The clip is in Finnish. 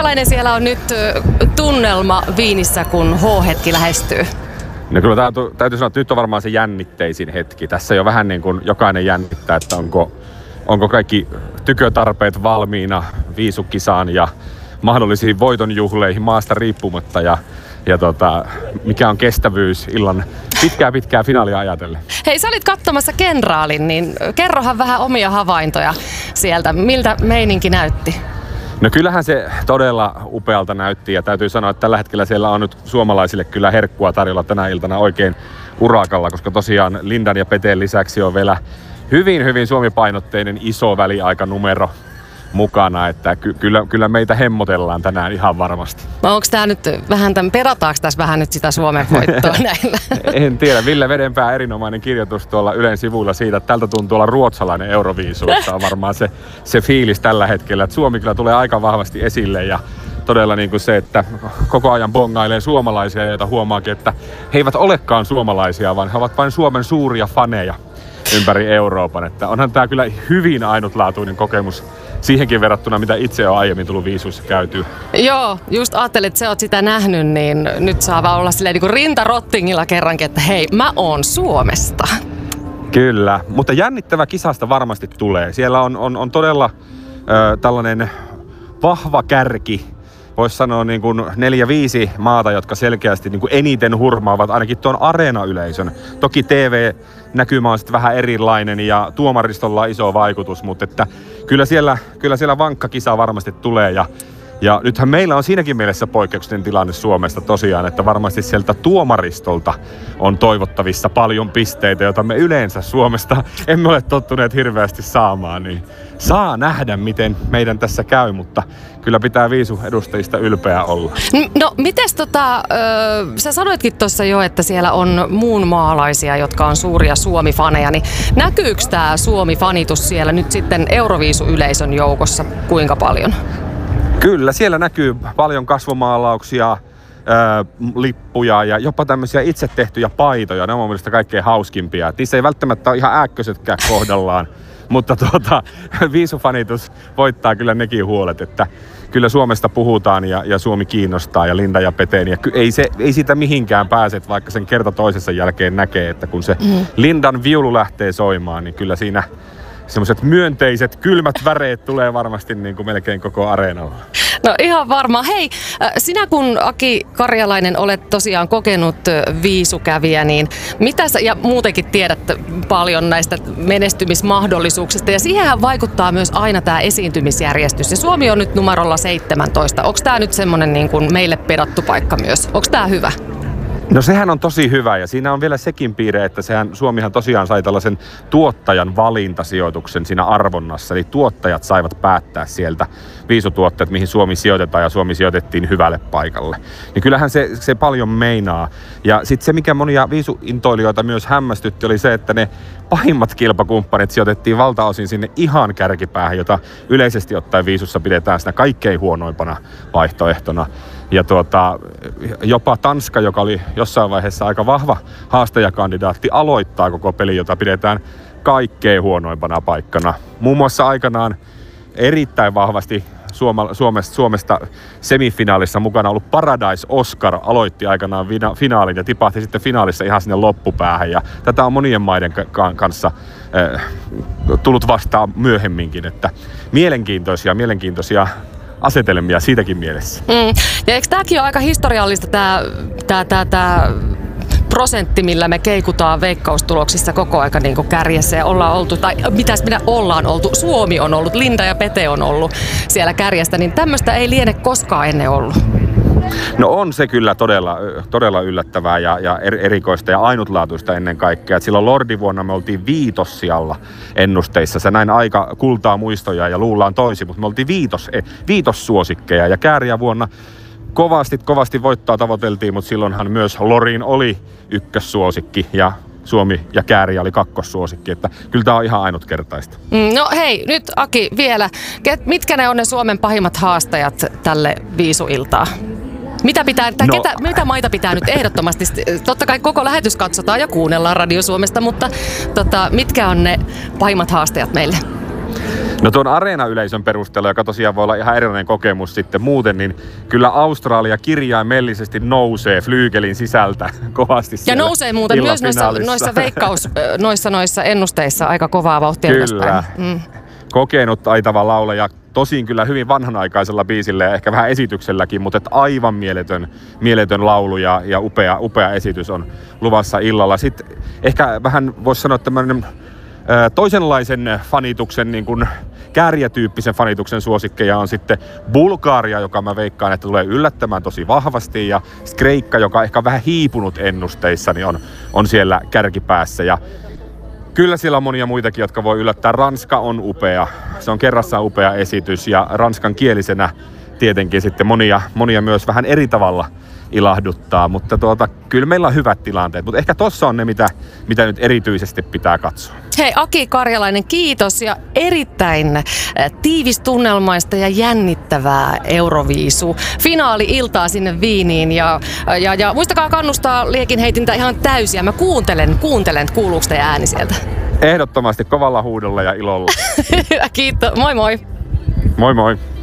Minkälainen siellä on nyt tunnelma Wienissä, kun H-hetki lähestyy? No kyllä täytyy sanoa, että nyt on varmaan se jännitteisin hetki. Tässä jo vähän niin kuin jokainen jännittää, että onko kaikki tykötarpeet valmiina viisukisaan ja mahdollisiin voitonjuhleihin maasta riippumatta ja mikä on kestävyys illan pitkää finaalia ajatellen. Hei, sä olit katsomassa Kenraalin, niin kerrohan vähän omia havaintoja sieltä. Miltä meininki näytti? No kyllähän se todella upealta näytti ja täytyy sanoa, että tällä hetkellä siellä on nyt suomalaisille kyllä herkkua tarjolla tänä iltana oikein urakalla, koska tosiaan Lindan ja Peteen lisäksi on vielä hyvin suomipainotteinen iso väliaikanumero mukana, että kyllä meitä hemmotellaan tänään ihan varmasti. No onko tää nyt vähän perataanko tässä vähän nyt sitä Suomen voittoa näillä? En tiedä. Ville Vedenpää erinomainen kirjoitus tuolla Ylen sivuilla siitä, että tältä tuntuu olla ruotsalainen Euroviisu. On varmaan se fiilis tällä hetkellä, että Suomi kyllä tulee aika vahvasti esille ja todella niin kuin se, että koko ajan bongailee suomalaisia, joita huomaakin, että he eivät olekaan suomalaisia, vaan he ovat vain Suomen suuria faneja ympäri Euroopan. Että onhan tämä kyllä hyvin ainutlaatuinen kokemus siihenkin verrattuna, mitä itse on aiemmin tullut viisuissa käytyä. Joo, just ajattelin, että sä oot sitä nähnyt, niin nyt saa vaan olla silleen niin kuin rintarottingilla kerrankin, että hei, mä oon Suomesta. Kyllä, mutta jännittävä kisasta varmasti tulee. Siellä on todella tällainen vahva kärki. Voisi sanoa niin kuin 4-5 maata, jotka selkeästi niin kuin eniten hurmaavat ainakin tuon areenayleisön. Toki TV-näkymä on sitten vähän erilainen ja tuomaristolla on iso vaikutus, mutta että kyllä siellä vankka kisa varmasti tulee. Ja nythän meillä on siinäkin mielessä poikkeuksellinen tilanne Suomesta tosiaan, että varmasti sieltä tuomaristolta on toivottavissa paljon pisteitä, joita me yleensä Suomesta emme ole tottuneet hirveästi saamaan. Niin saa nähdä, miten meidän tässä käy, mutta kyllä pitää viisuedustajista ylpeä olla. No, mites sä sanoitkin tuossa jo, että siellä on muun maalaisia, jotka on suuria Suomi-faneja, niin näkyykö tää Suomi-fanitus siellä nyt sitten Euroviisu-yleisön joukossa kuinka paljon? Kyllä, siellä näkyy paljon kasvomaalauksia, lippuja ja jopa tämmöisiä itse tehtyjä paitoja. Ne on mun mielestä kaikkein hauskimpia. Niissä ei välttämättä ole ihan ääkkösetkään kohdallaan, mutta viisufanitus voittaa kyllä nekin huolet, että kyllä Suomesta puhutaan ja Suomi kiinnostaa ja Linda ja Peteen. Ja ei siitä mihinkään pääse, vaikka sen kerta toisensa jälkeen näkee, että kun se Lindan viulu lähtee soimaan, niin kyllä siinä semmoiset myönteiset, kylmät väreet tulee varmasti niin kuin melkein koko areenalla. No ihan varmaan. Hei, sinä kun Aki Karjalainen olet tosiaan kokenut viisukävijä, niin mitä sä, ja muutenkin tiedät paljon näistä menestymismahdollisuuksista, ja siihenhän vaikuttaa myös aina tämä esiintymisjärjestys. Ja Suomi on nyt numerolla 17. Onko tämä nyt semmoinen niin kuin meille pedattu paikka myös? Onko tämä hyvä? No sehän on tosi hyvä ja siinä on vielä sekin piirre, että Suomihan tosiaan sai tällaisen tuottajan valintasijoituksen siinä arvonnassa. Eli tuottajat saivat päättää sieltä viisutuotteet, mihin Suomi sijoitetaan ja Suomi sijoitettiin hyvälle paikalle. Niin kyllähän se paljon meinaa. Ja sitten se, mikä monia viisuintoilijoita myös hämmästytti, oli se, että ne pahimmat kilpakumppanit sijoitettiin valtaosin sinne ihan kärkipäähän, jota yleisesti ottaen viisussa pidetään siinä kaikkein huonoimpana vaihtoehtona. Ja jopa Tanska, joka oli jossain vaiheessa aika vahva haastajakandidaatti, aloittaa koko peli, jota pidetään kaikkein huonoimpana paikkana. Muun muassa aikanaan erittäin vahvasti Suomesta semifinaalissa mukana ollut Paradise Oscar aloitti aikanaan finaalin ja tipahti sitten finaalissa ihan sinne loppupäähän. Ja tätä on monien maiden kanssa tullut vastaan myöhemminkin, että mielenkiintoisia asetelmia siitäkin mielessä. Ja eikö tämäkin ole aika historiallista, tämä prosentti, millä me keikutaan veikkaustuloksissa koko aika niin kuin kärjessä ja ollaan oltu, tai mitäs minä ollaan oltu, Suomi on ollut, Linda ja Pete on ollut siellä kärjestä, niin tämmöistä ei liene koskaan ennen ollut. No on se kyllä todella yllättävää ja erikoista ja ainutlaatuista ennen kaikkea. Et silloin Lordi-vuonna me oltiin viitossijalla ennusteissa. Se näin aika kultaa muistoja ja luullaan toisin, mutta me oltiin viitossuosikkeja ja Kääriä vuonna kovasti voittaa tavoiteltiin, mutta silloinhan myös Lorin oli ykkössuosikki ja Suomi ja Kääriä oli kakkossuosikki, että kyllä tämä on ihan ainutkertaista. No hei, nyt Aki vielä, mitkä ne on ne Suomen pahimmat haastajat tälle viisuiltaan? Mitä maita pitää nyt ehdottomasti, totta kai koko lähetys katsotaan ja kuunnellaan Radio Suomesta, mutta mitkä on ne pahimmat haastajat meille? No tuon areenayleisön perusteella, joka tosiaan voi olla ihan erilainen kokemus sitten muuten, niin kyllä Australia kirjaimellisesti nousee flyygelin sisältä kovasti. Ja nousee muuten myös noissa ennusteissa aika kovaa vauhtia ylöspäin. Kokenut taitava laulaja, tosin kyllä hyvin vanhanaikaisella biisillä ja ehkä vähän esitykselläkin, mutta aivan mieletön laulu ja upea esitys on luvassa illalla. Sitten ehkä vähän voisi sanoa tämmöinen toisenlaisen fanituksen, niin kuin kääriätyyppisen fanituksen suosikkeja on sitten Bulgaria, joka mä veikkaan, että tulee yllättämään tosi vahvasti, ja Kreikka, joka ehkä vähän hiipunut ennusteissa, niin on siellä kärkipäässä. Ja kyllä siellä on monia muitakin, jotka voi yllättää. Ranska on upea. Se on kerrassaan upea esitys, ja ranskan kielisenä tietenkin sitten monia myös vähän eri tavalla ilahduttaa, mutta kyllä meillä on hyvät tilanteet, mutta ehkä tossa on ne, mitä nyt erityisesti pitää katsoa. Hei, Aki Karjalainen, kiitos ja erittäin tiivistunnelmaista ja jännittävää Euroviisu finaali-iltaa sinne Wieniin ja muistakaa kannustaa liekinheitintä ihan täysiä. Mä kuuntelen, kuuluuko teidän ääni sieltä? Ehdottomasti kovalla huudolla ja ilolla. Kiitos, moi moi! Moi moi!